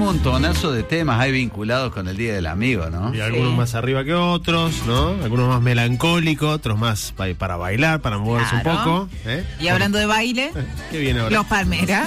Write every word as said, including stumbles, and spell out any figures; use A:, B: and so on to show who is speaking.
A: montonazo de temas hay vinculados con el Día del Amigo, ¿no?
B: Y algunos
C: Sí.
B: más arriba que otros, ¿no? Algunos más melancólicos, otros más pa- para bailar, para moverse
C: Claro.
B: un poco. ¿eh?
C: Y hablando de baile,
B: ¿Qué viene ahora?
C: los Palmeras.